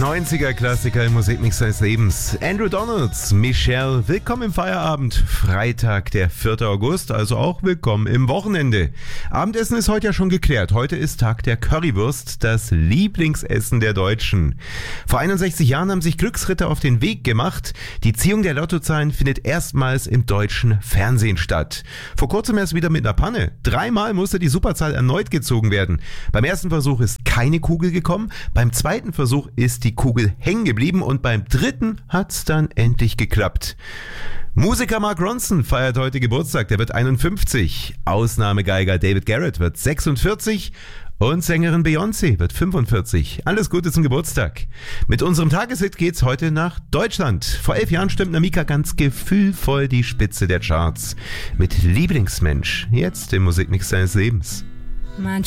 90er-Klassiker im Musikmix seines Lebens. Andrew Donalds, Michelle, willkommen im Feierabend. Freitag, der 4. August, also auch willkommen im Wochenende. Abendessen ist heute ja schon geklärt. Heute ist Tag der Currywurst, das Lieblingsessen der Deutschen. Vor 61 Jahren haben sich Glücksritter auf den Weg gemacht. Die Ziehung der Lottozahlen findet erstmals im deutschen Fernsehen statt. Vor kurzem erst wieder mit einer Panne. 3-mal musste die Superzahl erneut gezogen werden. Beim ersten Versuch ist keine Kugel gekommen, beim zweiten Versuch ist die Kugel hängen geblieben und beim dritten hat's dann endlich geklappt. Musiker Mark Ronson feiert heute Geburtstag, der wird 51. Ausnahmegeiger David Garrett wird 46 und Sängerin Beyoncé wird 45. Alles Gute zum Geburtstag. Mit unserem Tageshit geht's heute nach Deutschland. Vor 11 Jahren stimmten Namika ganz gefühlvoll die Spitze der Charts. Mit Lieblingsmensch, jetzt im Musikmix seines Lebens.